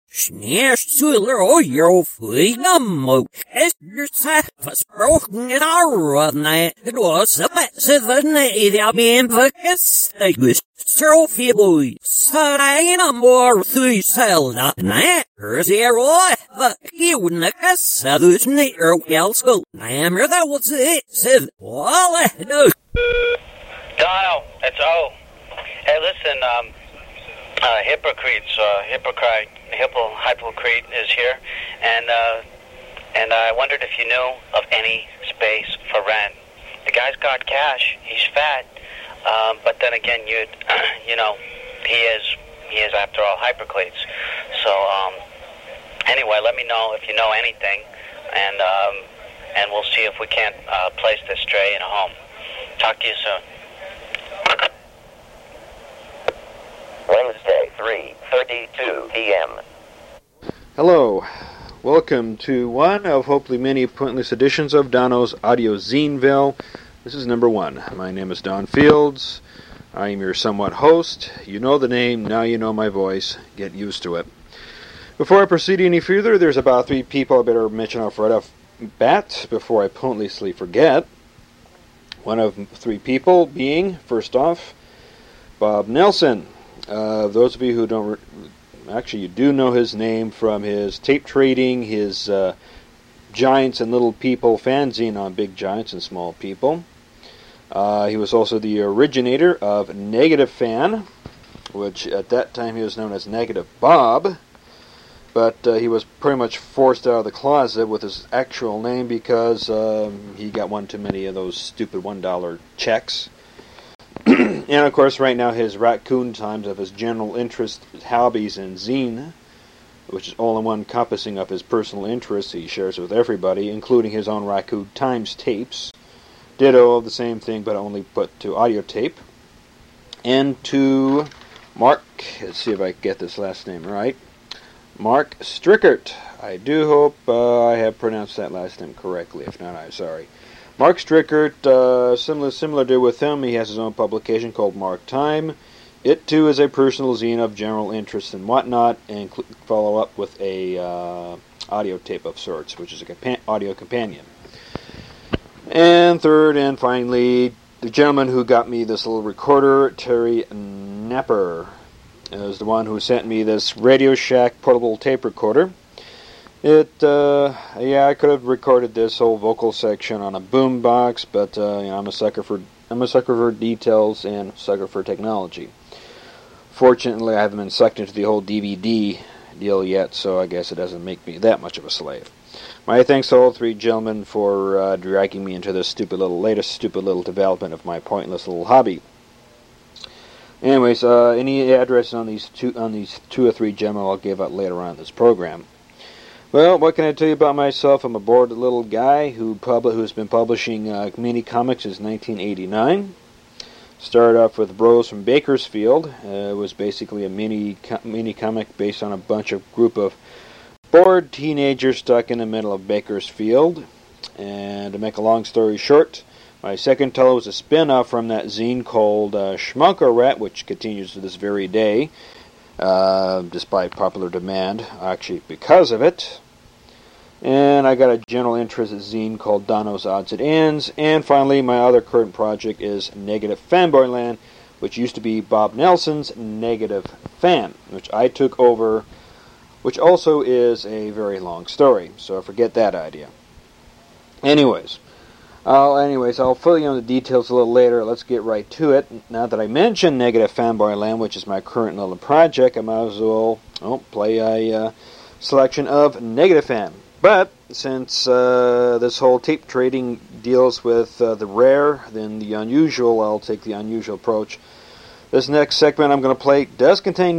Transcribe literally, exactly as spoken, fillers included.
Sneerstuller og jo flygammo. Estersa versprochen in arrodne. Det var så bedre i det min vøkkestegus. Strofibui. Sarayna mor thui selda. Nei, ser og vakjone kassadus nir welsko. Nammer that was it. Siv. Walla no. Dono, it's O. Hey, listen, um, uh, Hippocrates, uh, Hippocrate, Hippo, Hippocrate is here, and, uh, and I wondered if you knew of any space for rent. The guy's got cash, he's fat, um, but then again, you, you know, he is, he is after all Hippocrates. So, um, anyway, let me know if you know anything, and, um, and we'll see if we can't, uh, place this stray in a home. Talk to you soon. Wednesday, three thirty-two p.m. Hello. Welcome to one of hopefully many pointless editions of Dono's Audio Zineville. This is number one. My name is Don Fields. I am your somewhat host. You know the name, now you know my voice. Get used to it. Before I proceed any further, there's about three people I better mention off right off bat before I pointlessly forget. One of three people being, first off, Bob Nelson. Uh, those of you who don't, re- actually you do know his name from his tape trading, his uh, Giants and Little People fanzine on Big Giants and Small People. Uh, he was also the originator of Negative Fan, which at that time he was known as Negative Bob, but uh, he was pretty much forced out of the closet with his actual name because um, he got one too many of those stupid one dollar checks. And of course, right now his raccoon times of his general interest, hobbies, and zine, which is all in one encompassing of his personal interests he shares with everybody, including his own raccoon times tapes. Ditto of the same thing, but only put to audio tape. And to Mark, let's see if I get this last name right, Mark Strickert. I do hope uh, I have pronounced that last name correctly. If not, I'm sorry. Mark Strickert, uh, similar similar to with him, he has his own publication called Mark Time. It too is a personal zine of general interest and whatnot, and cl- follow up with a uh, audio tape of sorts, which is a compa- audio companion. And third and finally, the gentleman who got me this little recorder, Terry Napper, is the one who sent me this Radio Shack portable tape recorder. It, uh, yeah, I could have recorded this whole vocal section on a boombox, but uh, you know, I'm a sucker for I'm a sucker for details and sucker for technology. Fortunately, I haven't been sucked into the whole D V D deal yet, so I guess it doesn't make me that much of a slave. My thanks to all three gentlemen for uh, dragging me into this stupid little latest stupid little development of my pointless little hobby. Anyways, uh, any address on these two on these two or three gentlemen I'll give out later on in this program. Well, what can I tell you about myself? I'm a bored little guy who pub- who's been publishing uh, mini comics since nineteen eighty-nine. Started off with Bros from Bakersfield. Uh, it was basically a mini co- mini comic based on a bunch of group of bored teenagers stuck in the middle of Bakersfield. And to make a long story short, my second title was a spin-off from that zine called uh, Schmunker Rat, which continues to this very day. Uh, despite popular demand, actually because of it. And I got a general interest zine called Dono's Odds and Ends. And finally, my other current project is Negative Fanboyland, which used to be Bob Nelson's Negative Fan, which I took over, which also is a very long story, so forget that idea. Anyways, I'll, anyways, I'll fill you in the details a little later. Let's get right to it. Now that I mentioned Negative Fanboyland, which is my current little project, I might as well oh, play a uh, selection of Negative Fan. But since uh, this whole tape trading deals with uh, the rare, then the unusual, I'll take the unusual approach. This next segment I'm going to play does contain